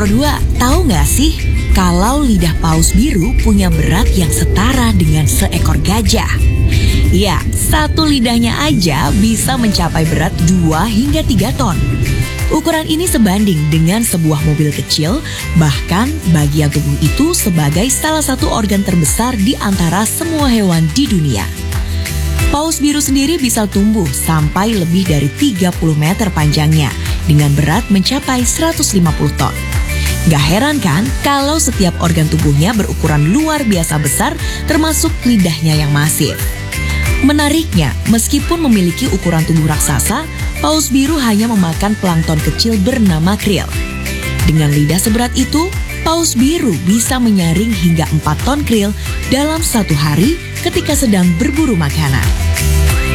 Pro 2, tahu nggak sih kalau lidah paus biru punya berat yang setara dengan seekor gajah? Ya, satu lidahnya aja bisa mencapai berat 2 hingga 3 ton. Ukuran ini sebanding dengan sebuah mobil kecil, bahkan bagian tubuh itu sebagai salah satu organ terbesar di antara semua hewan di dunia. Paus biru sendiri bisa tumbuh sampai lebih dari 30 meter panjangnya, dengan berat mencapai 150 ton. Gak heran kan kalau setiap organ tubuhnya berukuran luar biasa besar, termasuk lidahnya yang masif. Menariknya, meskipun memiliki ukuran tubuh raksasa, paus biru hanya memakan plankton kecil bernama krill. Dengan lidah seberat itu, paus biru bisa menyaring hingga 4 ton krill dalam satu hari ketika sedang berburu makanan.